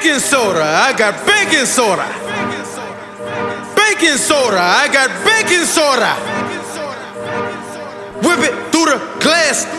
baking soda, I got baking soda. Baking soda, I got baking soda. Whip it through the glass,